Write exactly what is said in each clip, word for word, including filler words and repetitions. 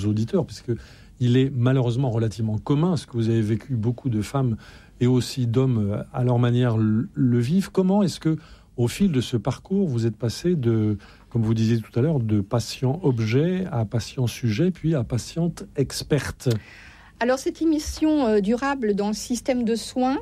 auditeurs, puisque il est malheureusement relativement commun, ce que vous avez vécu, beaucoup de femmes et aussi d'hommes à leur manière le, le vivent. Comment est-ce que, au fil de ce parcours, vous êtes passé de, comme vous disiez tout à l'heure, de patient objet à patient sujet, puis à patiente experte? Alors, cette émission euh, durable dans le système de soins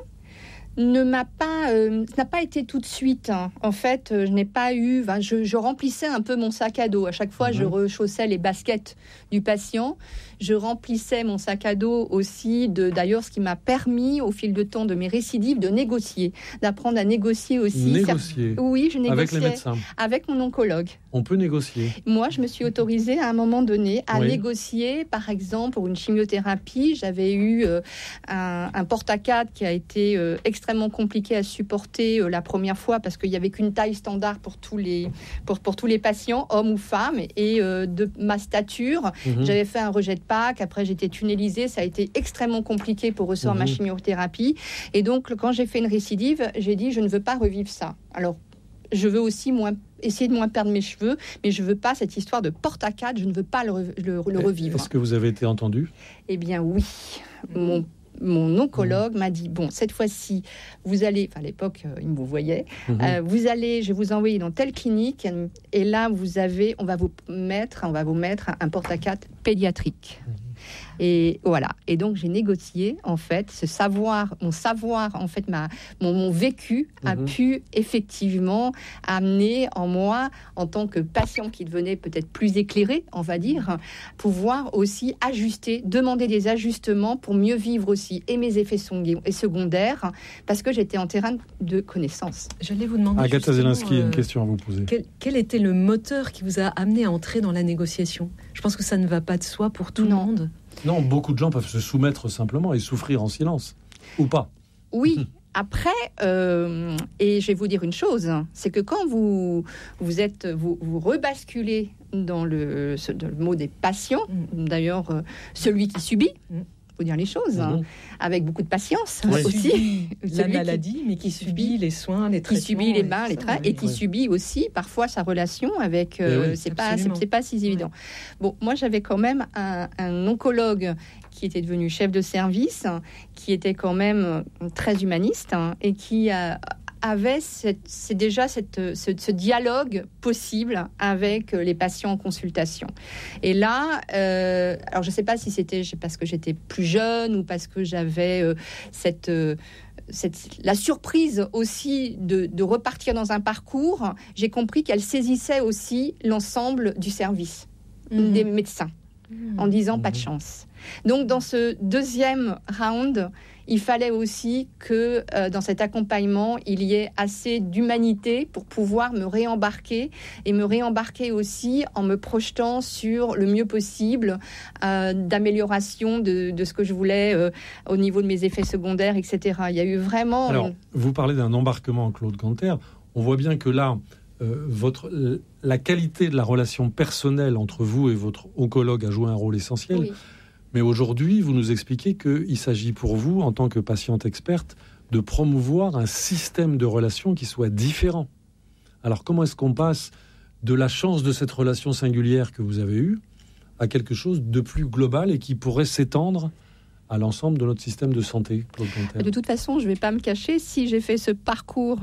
ne m'a pas, euh, n'a pas été tout de suite. Hein. En fait, euh, je n'ai pas eu... Enfin, je, je remplissais un peu mon sac à dos. À chaque fois, mmh. je rechaussais les baskets du patient. Je remplissais mon sac à dos aussi, de, d'ailleurs, ce qui m'a permis, au fil de temps de mes récidives, de négocier, d'apprendre à négocier aussi. Négocier? Oui, je négociais. Avec les médecins? Avec mon oncologue. On peut négocier? Moi, je me suis autorisée à un moment donné à oui. négocier. Par exemple, pour une chimiothérapie, j'avais eu euh, un, un porte-à-quatre qui a été euh, extrêmement compliqué à supporter euh, la première fois parce qu'il n'y avait qu'une taille standard pour tous les, pour, pour tous les patients, hommes ou femmes. Et euh, de ma stature, mmh. j'avais fait un rejet de Pâques. Après, j'étais tunnelisée. Ça a été extrêmement compliqué pour recevoir mmh. ma chimiothérapie. Et donc, quand j'ai fait une récidive, j'ai dit, je ne veux pas revivre ça. Alors, je veux aussi moins, essayer de moins perdre mes cheveux, mais je ne veux pas cette histoire de porte-à-quatre, je ne veux pas le, le, le revivre. Est-ce que vous avez été entendu? Eh bien, oui. Mon Mon oncologue mmh. m'a dit, bon, cette fois-ci, vous allez, enfin à l'époque, euh, il me voyait, mmh. euh, vous allez, je vais vous envoyer dans telle clinique, et là, vous avez, on va vous mettre, on va vous mettre un porte-à-quatre pédiatrique. Mmh. Et voilà. Et donc, j'ai négocié, en fait, ce savoir, mon savoir, en fait, ma, mon, mon vécu mmh. a pu effectivement amener en moi, en tant que patient qui devenait peut-être plus éclairé, on va dire, pouvoir aussi ajuster, demander des ajustements pour mieux vivre aussi et mes effets secondaires, parce que j'étais en terrain de connaissance. J'allais vous demander. Agatha Zelinski, euh, une question à vous poser. Quel, quel était le moteur qui vous a amené à entrer dans la négociation? Je pense que ça ne va pas de soi pour tout non. le monde. Non, beaucoup de gens peuvent se soumettre simplement et souffrir en silence. Ou pas. Oui. Après, euh, et je vais vous dire une chose, c'est que quand vous, vous, êtes, vous, vous rebasculez dans le, ce, dans le mot des patients, mmh. d'ailleurs, euh, celui qui subit, mmh. faut dire les choses, mmh. hein, avec beaucoup de patience oui. aussi. La maladie, qui, mais qui subit les soins, les traitements. Qui subit les bains, les traits, oui, et qui oui. subit aussi parfois sa relation avec... Euh, oui, c'est, pas, c'est, c'est pas si évident. Oui. Bon, moi, j'avais quand même un, un oncologue qui était devenu chef de service, qui était quand même très humaniste, hein, et qui a... avait cette, c'est déjà cette, ce, ce dialogue possible avec les patients en consultation. Et là, euh, alors je ne sais pas si c'était parce que j'étais plus jeune ou parce que j'avais euh, cette, euh, cette, la surprise aussi de, de repartir dans un parcours, j'ai compris qu'elle saisissait aussi l'ensemble du service, mmh. des médecins, mmh. en disant mmh. pas de chance. Donc, dans ce deuxième round, il fallait aussi que euh, dans cet accompagnement, il y ait assez d'humanité pour pouvoir me réembarquer et me réembarquer aussi en me projetant sur le mieux possible euh, d'amélioration de, de ce que je voulais euh, au niveau de mes effets secondaires, et cetera. Il y a eu vraiment... Alors, une... vous parlez d'un embarquement, Claude Ganter. On voit bien que là, euh, votre, la qualité de la relation personnelle entre vous et votre oncologue a joué un rôle essentiel. Oui. Mais aujourd'hui, vous nous expliquez qu'il s'agit pour vous, en tant que patiente experte, de promouvoir un système de relations qui soit différent. Alors, comment est-ce qu'on passe de la chance de cette relation singulière que vous avez eue à quelque chose de plus global et qui pourrait s'étendre à l'ensemble de notre système de santé, Claude Ganter? De toute façon, je ne vais pas me cacher, si j'ai fait ce parcours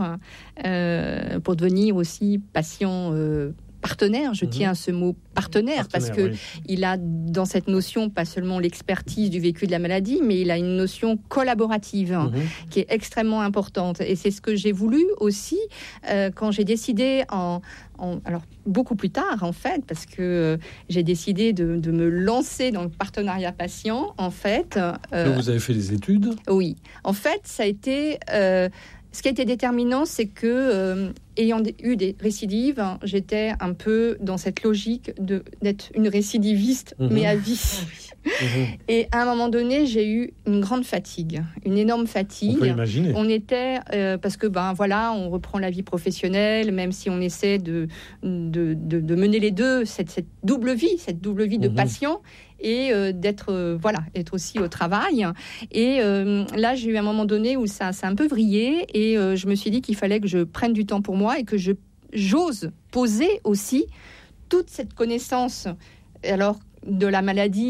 euh, pour devenir aussi patient euh, partenaire, je mmh. tiens à ce mot partenaire, partenaire parce que oui. il a dans cette notion pas seulement l'expertise du vécu de la maladie, mais il a une notion collaborative mmh. qui est extrêmement importante. Et c'est ce que j'ai voulu aussi euh, quand j'ai décidé en, en alors beaucoup plus tard en fait, parce que euh, j'ai décidé de, de me lancer dans le partenariat patient. En fait, euh, donc vous avez fait des études? Oui, en fait, ça a été euh, ce qui a été déterminant, c'est que, euh, ayant eu des récidives, hein, j'étais un peu dans cette logique de, d'être une récidiviste, mmh. mais à vie. Mmh. Et à un moment donné, j'ai eu une grande fatigue, une énorme fatigue. On peut imaginer. On était, euh, parce que, ben voilà, on reprend la vie professionnelle, même si on essaie de, de, de, de mener les deux, cette, cette double vie, cette double vie de mmh. patient, et euh, d'être, euh, voilà, être aussi au travail. Et euh, là, j'ai eu un moment donné où ça, ça a un peu vrillé, et euh, je me suis dit qu'il fallait que je prenne du temps pour moi et que je, j'ose poser aussi toute cette connaissance, alors, de la maladie,